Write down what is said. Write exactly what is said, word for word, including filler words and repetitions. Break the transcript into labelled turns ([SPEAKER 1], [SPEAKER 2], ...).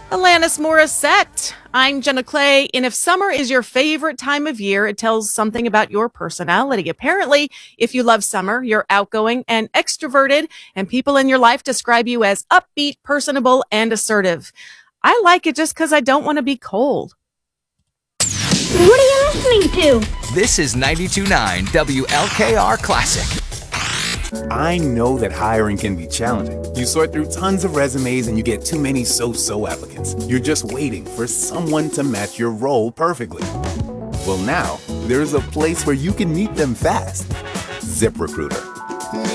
[SPEAKER 1] Alanis Morissette. I'm Jenna Clay, and if summer is your favorite time of year, it tells something about your personality. Apparently, if you love summer, you're outgoing and extroverted, and people in your life describe you as upbeat, personable, and assertive. I like it just because I don't want to be cold.
[SPEAKER 2] What are you listening to?
[SPEAKER 3] This is ninety-two point nine W L K R Classic.
[SPEAKER 4] I know that hiring can be challenging. You sort through tons of resumes and you get too many so-so applicants. You're just waiting for someone to match your role perfectly. Well, now, there's a place where you can meet them fast. ZipRecruiter.